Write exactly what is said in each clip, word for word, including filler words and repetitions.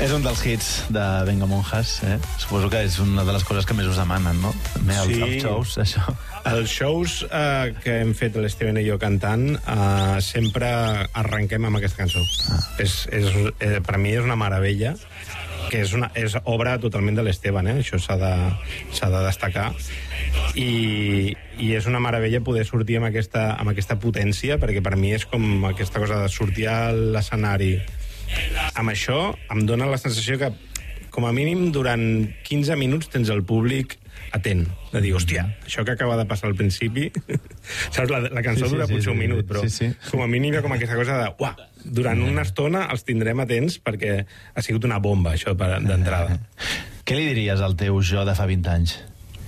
És un dels hits de Venga Monjas, eh? Suposo que és una de les coses que més us demanen, no? També els, Sí. els shows, això. Els shows eh, que hem fet l'Esteban i jo cantant eh, sempre arrenquem amb aquesta cançó. Ah. És, és, eh, per mi és una meravella, que és, una, és obra totalment de l'Esteban, eh? Això s'ha de, s'ha de destacar. I, I és una meravella poder sortir amb aquesta, amb aquesta potència, perquè per mi és com aquesta cosa de sortir a l'escenari. Amb això em dóna la sensació que, com a mínim, durant quinze minuts tens el públic atent, de dir, hòstia, això que acaba de passar al principi... Saps? La, la cançó Sí, sí, dura sí, potser sí, un minut, però sí, sí. com a mínim hi ha com aquesta cosa de, uah, durant una estona els tindrem atents perquè ha sigut una bomba, això, per- d'entrada. Què li diries al teu jo de fa vint anys?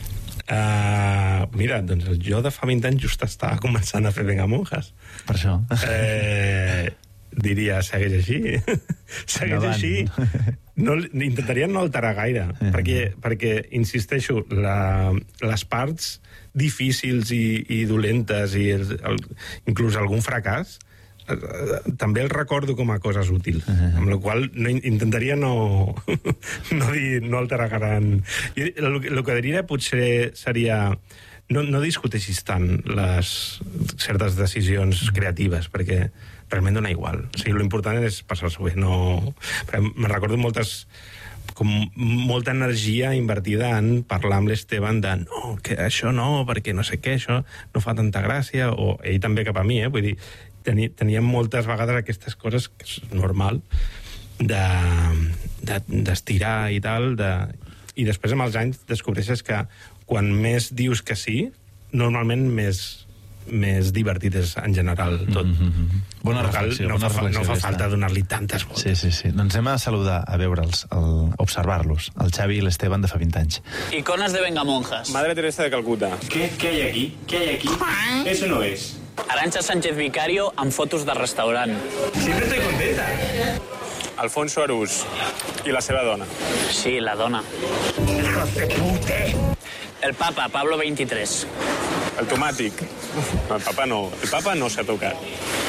Uh, mira, doncs el jo de fa vint anys just estava començant a fer Venga Monjas. Per això. Eh, diria, segueix així. segueix Endavant. així. No, intentaria no alterar gaire, Eh. perquè, perquè, insisteixo, la, les parts difícils i, i dolentes, i el, el, inclús algun fracàs, eh, també el recordo com a coses útils, Eh. amb la qual no, intentaria no, no, dir, no alterar gran. I el, el que diria potser seria... No, no discuteixis tant les certes decisions creatives, perquè realment dona igual. O sigui, l'important és passar-s'ho bé. No... Me recordo moltes com molta energia invertida en parlar amb l'Esteban de no, que això no, perquè no sé què, això no fa tanta gràcia, o ell també cap a mi, eh? Vull dir, teni, teníem moltes vegades aquestes coses, que és normal, de, de, d'estirar i tal, de... i després amb els anys descobreixes que quan més dius que sí, normalment més, més divertit és en general tot. Mm-hmm. Bona no cal, reflexió, no, bona fa, reflexió no fa aquesta. falta donar-li tantes voltes. Sí, sí, sí. Doncs anem a saludar, a veure'ls, el- a observar-los, el Xavi i l'Esteban de fa vint anys. Iconas de Venga Monjas. Madre Teresa de Calcuta. ¿Qué, ¿Qué hay aquí? ¿Qué hay aquí? Eso no es. Arantxa Sánchez Vicario amb fotos de restaurant. Siempre estoy contenta. Alfonso Arús i la seva dona. Sí, la dona. El papa, Pablo veintitrés. El tomàtic. El papa no. El papa no s'ha tocat.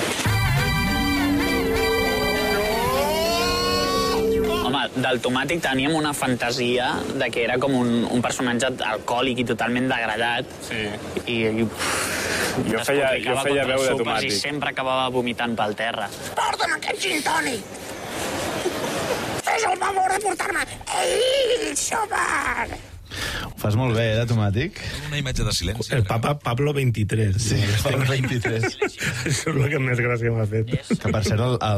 Home, del tomàtic teníem una fantasia de que era com un, un personatge alcohòlic i totalment degradat. Sí. I, i Jo feia, jo feia veu de I tomàtic. sempre acabava vomitant pel terra. Porta'm aquest gin tònic! Fes el favor de portar-me el xopar! Ho fas molt bé, eh, de tomàtic? Una imatge de silenci. El papa Pablo veintitrés. Sí, Pablo veintitrés. Això és el que més gràcia m'ha fet. Que, per cert, el,